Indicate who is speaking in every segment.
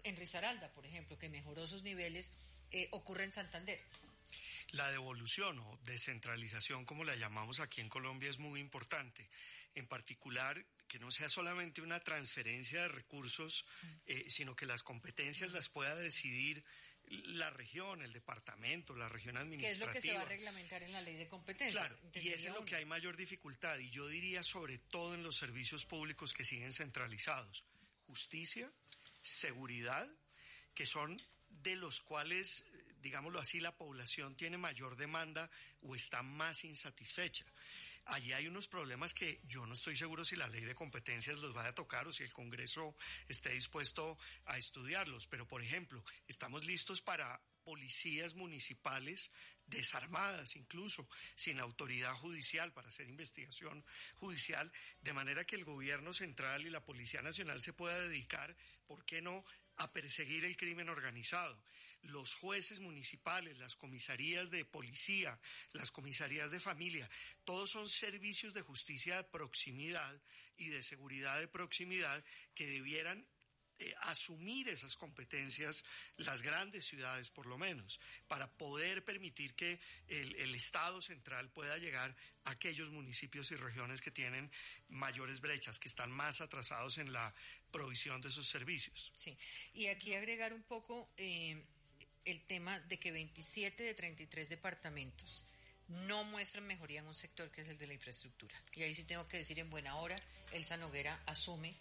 Speaker 1: en Risaralda, por ejemplo, que mejoró sus niveles, ocurre en Santander.
Speaker 2: La devolución o descentralización, como la llamamos aquí en Colombia, es muy importante. En particular, que no sea solamente una transferencia de recursos, sino que las competencias las pueda decidir la región, el departamento, la región administrativa.
Speaker 1: ¿Qué es lo que se va a reglamentar en la ley de competencias?
Speaker 2: Claro, y eso es lo que hay mayor dificultad, y yo diría sobre todo en los servicios públicos que siguen centralizados. Justicia, seguridad, que son de los cuales, digámoslo así, la población tiene mayor demanda o está más insatisfecha. Allí hay unos problemas que yo no estoy seguro si la ley de competencias los vaya a tocar o si el Congreso esté dispuesto a estudiarlos, pero por ejemplo, estamos listos para policías municipales desarmadas, incluso sin autoridad judicial para hacer investigación judicial, de manera que el gobierno central y la Policía Nacional se pueda dedicar, ¿por qué no?, a perseguir el crimen organizado. Los jueces municipales, las comisarías de policía, las comisarías de familia, todos son servicios de justicia de proximidad y de seguridad de proximidad que debieran asumir esas competencias las grandes ciudades, por lo menos, para poder permitir que el Estado central pueda llegar a aquellos municipios y regiones que tienen mayores brechas, que están más atrasados en la provisión de esos servicios.
Speaker 1: Sí, y aquí agregar un poco el tema de que 27 de 33 departamentos no muestran mejoría en un sector que es el de la infraestructura. Y ahí sí tengo que decir en buena hora, Elsa Noguera asume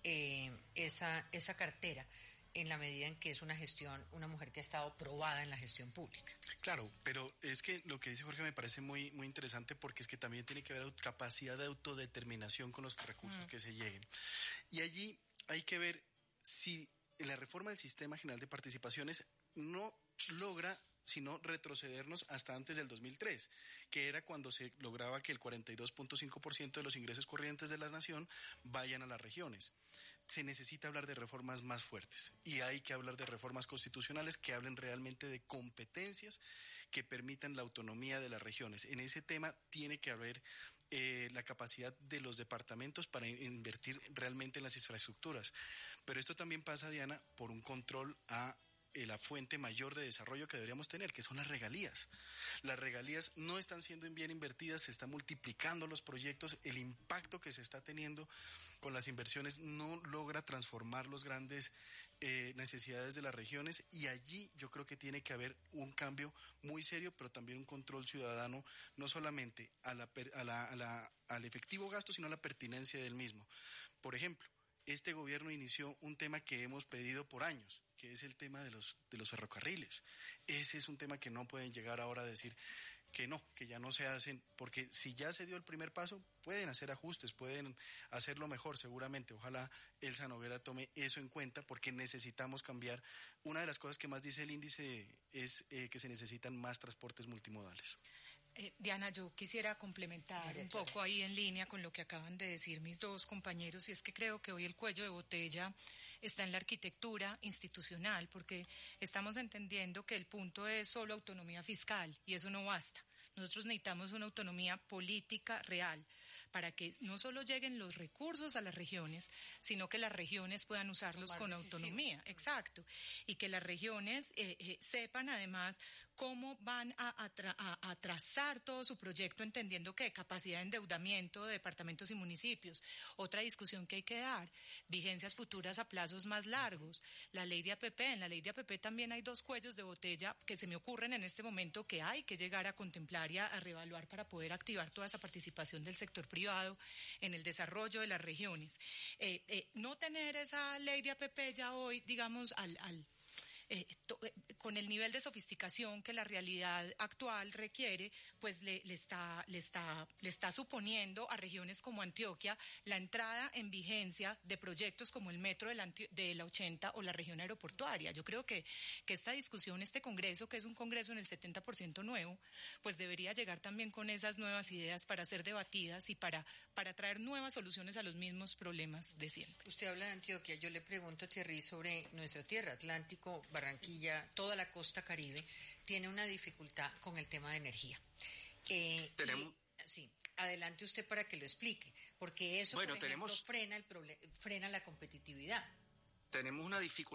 Speaker 1: esa cartera en la medida en que es una mujer que ha estado probada en la gestión pública.
Speaker 3: Claro, pero es que lo que dice Jorge me parece muy, muy interesante, porque es que también tiene que haber capacidad de autodeterminación con los recursos que se lleguen. Y allí hay que ver si la reforma del Sistema General de Participaciones no logra sino retrocedernos hasta antes del 2003, que era cuando se lograba que el 42.5% de los ingresos corrientes de la nación vayan a las regiones. Se necesita hablar de reformas más fuertes, y hay que hablar de reformas constitucionales que hablen realmente de competencias que permitan la autonomía de las regiones. En ese tema tiene que haber la capacidad de los departamentos para invertir realmente en las infraestructuras. Pero esto también pasa, Diana, por un control a la fuente mayor de desarrollo que deberíamos tener, que son las regalías. Las regalías no están siendo bien invertidas, se están multiplicando los proyectos, el impacto que se está teniendo con las inversiones no logra transformar los grandes necesidades de las regiones, y allí yo creo que tiene que haber un cambio muy serio, pero también un control ciudadano, no solamente al efectivo gasto, sino a la pertinencia del mismo. Por ejemplo, este gobierno inició un tema que hemos pedido por años, que es el tema de los ferrocarriles. Ese es un tema que no pueden llegar ahora a decir que no, que ya no se hacen, porque si ya se dio el primer paso, pueden hacer ajustes, pueden hacerlo mejor seguramente. Ojalá Elsa Noguera tome eso en cuenta, porque necesitamos cambiar. Una de las cosas que más dice el índice es que se necesitan más transportes multimodales.
Speaker 4: Diana, yo quisiera complementar un poco ahí en línea con lo que acaban de decir mis dos compañeros, y es que creo que hoy el cuello de botella está en la arquitectura institucional, porque estamos entendiendo que el punto es solo autonomía fiscal, y eso no basta. Nosotros necesitamos una autonomía política real para que no solo lleguen los recursos a las regiones, sino que las regiones puedan usarlos con autonomía. Exacto. Y que las regiones sepan además cómo van a trazar todo su proyecto, entendiendo que capacidad de endeudamiento de departamentos y municipios. Otra discusión que hay que dar, vigencias futuras a plazos más largos. La ley de APP, en la ley de APP también hay dos cuellos de botella que se me ocurren en este momento que hay que llegar a contemplar y a reevaluar para poder activar toda esa participación del sector privado en el desarrollo de las regiones. No tener esa ley de APP ya hoy, digamos, con el nivel de sofisticación que la realidad actual requiere, pues le está suponiendo a regiones como Antioquia la entrada en vigencia de proyectos como el metro de la 80 o la región aeroportuaria. Yo creo que esta discusión, este congreso, que es un congreso en el 70% nuevo, pues debería llegar también con esas nuevas ideas para ser debatidas y para traer nuevas soluciones a los mismos problemas de siempre.
Speaker 1: Usted habla de Antioquia, yo le pregunto a Thierry sobre nuestra tierra, Atlántico, Barranquilla, toda la costa Caribe, tiene una dificultad con el tema de energía. Sí, adelante usted para que lo explique, porque eso, por ejemplo, frena la competitividad.
Speaker 5: Tenemos una dificultad